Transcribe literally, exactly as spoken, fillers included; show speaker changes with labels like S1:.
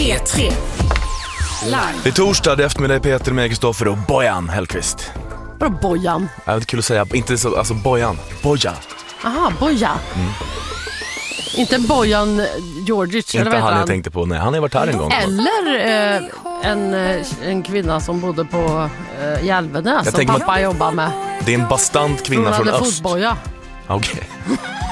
S1: P tre. Live.
S2: Det är torsdag, det är eftermiddag, Peter med Kristoffer och Bojan Hellqvist.
S1: Vadå Bojan?
S2: Det är kul att säga, inte så, alltså Bojan, Boja.
S1: Aha, Boja. Mm. Inte Bojan Djordjic.
S2: Inte han jag tänkte på, nej, han har varit här en gång.
S1: Eller eh, en, en kvinna som bodde på eh, Hjälvenäs som pappa
S2: att...
S1: jobbar med.
S2: Det är en bastant kvinna
S1: hon
S2: från
S1: hade
S2: öst.
S1: fotboja.
S2: Okej. Okay.